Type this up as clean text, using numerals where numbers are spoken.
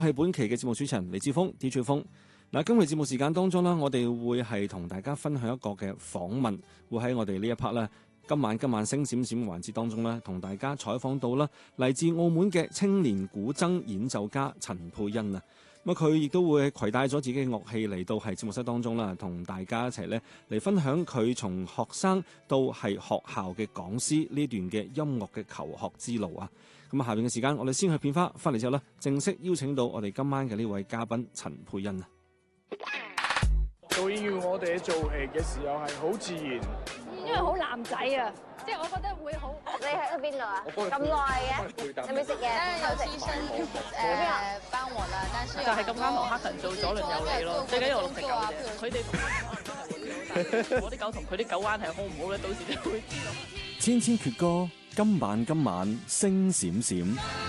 係本期嘅節目主持人李志峰 DJ 風。嗱，今期節目時間當中呢，我哋會係同大家分享一個嘅訪問，會喺我哋呢一 part 咧，今晚星閃閃環節當中呢，同大家採訪到啦，嚟自澳門嘅青年古箏演奏家陳沛恩啊。咁佢亦都會攜帶咗自己嘅樂器嚟到係節目室當中啦，同大家一齊咧嚟分享佢從學生到係學校嘅講師呢段嘅音樂嘅求學之路啊。咁下邊嘅時間，我哋先去片花，翻嚟之後呢，正式邀請到我哋今晚嘅呢位嘉賓陳沛恩啊。 做音樂我哋做戲嘅時候係好自然， 因為好男仔啊，即係我覺得會好。 你喺邊度啊？咁耐嘅，有冇食嘢？ 有醫生幫我啦，但是就係咁啱同黑神做左鄰右里咯，最緊要我六隻狗啫。佢哋我啲狗同佢啲狗關係好唔好咧？到時就會知道。 千千闕歌，今晚星閃閃。